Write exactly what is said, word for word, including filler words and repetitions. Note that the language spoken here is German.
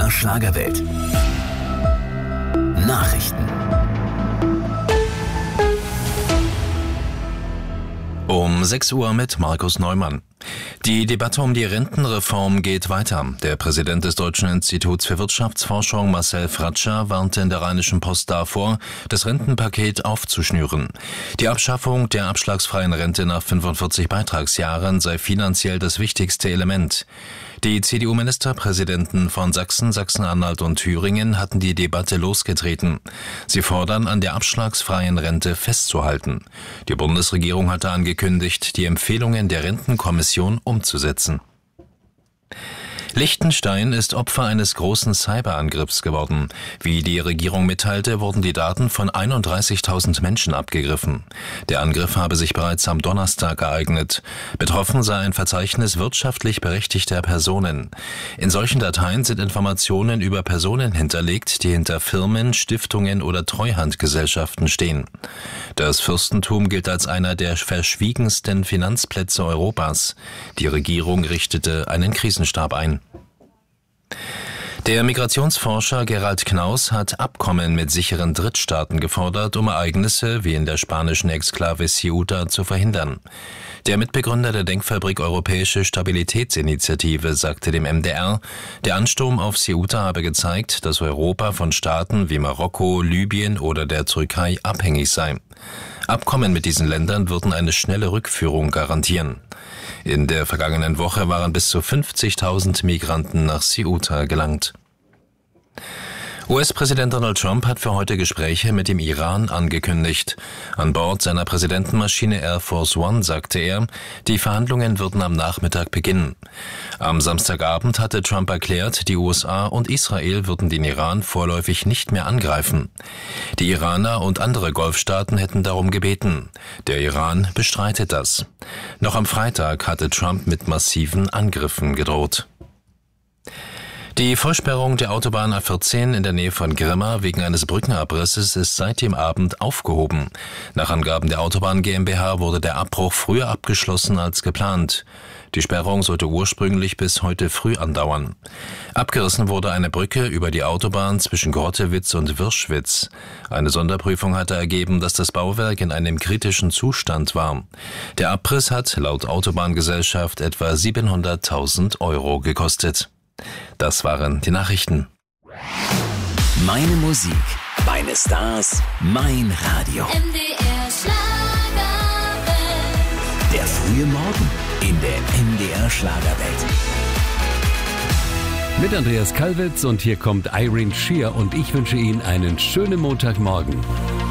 R Schlagerwelt. Nachrichten. Um sechs Uhr mit Markus Neumann. Die Debatte um die Rentenreform geht weiter. Der Präsident des Deutschen Instituts für Wirtschaftsforschung, Marcel Fratscher, warnte in der Rheinischen Post davor, das Rentenpaket aufzuschnüren. Die Abschaffung der abschlagsfreien Rente nach fünfundvierzig Beitragsjahren sei finanziell das wichtigste Element. Die C D U-Ministerpräsidenten von Sachsen, Sachsen-Anhalt und Thüringen hatten die Debatte losgetreten. Sie fordern, an der abschlagsfreien Rente festzuhalten. Die Bundesregierung hatte angekündigt, die Empfehlungen der Rentenkommission umzusetzen. Liechtenstein ist Opfer eines großen Cyberangriffs geworden. Wie die Regierung mitteilte, wurden die Daten von einunddreißigtausend Menschen abgegriffen. Der Angriff habe sich bereits am Donnerstag ereignet. Betroffen sei ein Verzeichnis wirtschaftlich berechtigter Personen. In solchen Dateien sind Informationen über Personen hinterlegt, die hinter Firmen, Stiftungen oder Treuhandgesellschaften stehen. Das Fürstentum gilt als einer der verschwiegensten Finanzplätze Europas. Die Regierung richtete einen Krisenstab ein. Der Migrationsforscher Gerald Knaus hat Abkommen mit sicheren Drittstaaten gefordert, um Ereignisse wie in der spanischen Exklave Ceuta zu verhindern. Der Mitbegründer der Denkfabrik Europäische Stabilitätsinitiative sagte dem M D R, der Ansturm auf Ceuta habe gezeigt, dass Europa von Staaten wie Marokko, Libyen oder der Türkei abhängig sei. Abkommen mit diesen Ländern würden eine schnelle Rückführung garantieren. In der vergangenen Woche waren bis zu fünfzigtausend Migranten nach Ceuta gelangt. U S-Präsident Donald Trump hat für heute Gespräche mit dem Iran angekündigt. An Bord seiner Präsidentenmaschine Air Force One sagte er, die Verhandlungen würden am Nachmittag beginnen. Am Samstagabend hatte Trump erklärt, die U S A und Israel würden den Iran vorläufig nicht mehr angreifen. Die Iraner und andere Golfstaaten hätten darum gebeten. Der Iran bestreitet das. Noch am Freitag hatte Trump mit massiven Angriffen gedroht. Die Vollsperrung der Autobahn A vierzehn in der Nähe von Grimma wegen eines Brückenabrisses ist seit dem Abend aufgehoben. Nach Angaben der Autobahn GmbH wurde der Abbruch früher abgeschlossen als geplant. Die Sperrung sollte ursprünglich bis heute früh andauern. Abgerissen wurde eine Brücke über die Autobahn zwischen Grottewitz und Wirschwitz. Eine Sonderprüfung hatte ergeben, dass das Bauwerk in einem kritischen Zustand war. Der Abriss hat laut Autobahngesellschaft etwa siebenhunderttausend Euro gekostet. Das waren die Nachrichten. Meine Musik, meine Stars, mein Radio. M D R Schlagerwelt. Der frühe Morgen in der M D R Schlagerwelt. Mit Andreas Kalwitz und hier kommt Irene Shear und ich wünsche Ihnen einen schönen Montagmorgen.